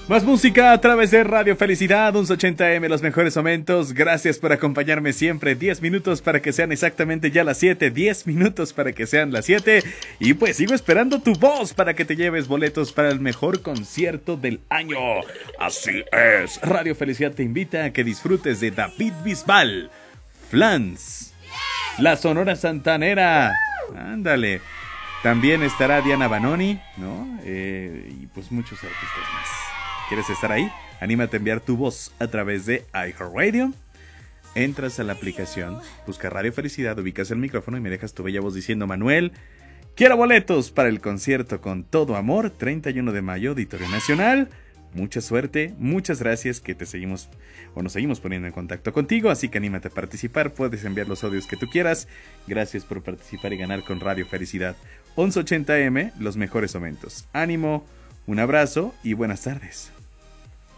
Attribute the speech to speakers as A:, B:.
A: Más música a través de Radio Felicidad, 1180M, los mejores momentos. Gracias por acompañarme siempre. 10 minutos para que sean exactamente ya las 7. 10 minutos para que sean las 7. Y pues sigo esperando tu voz para que te lleves boletos para el mejor concierto del año. Así es. Radio Felicidad te invita a que disfrutes de David Bisbal, Flans, la Sonora Santanera. Ándale. También estará Diana Banoni, ¿no? Y pues muchos artistas más. ¿Quieres estar ahí? Anímate a enviar tu voz a través de iHeartRadio. Entras a la aplicación, busca Radio Felicidad, ubicas el micrófono y me dejas tu bella voz diciendo: Manuel, quiero boletos para el concierto Con Todo Amor, 31 de mayo, Auditorio Nacional. Mucha suerte, muchas gracias, que nos seguimos poniendo en contacto contigo, así que anímate a participar, puedes enviar los audios que tú quieras. Gracias por participar y ganar con Radio Felicidad. 1180M, los mejores momentos. Ánimo, un abrazo y buenas tardes.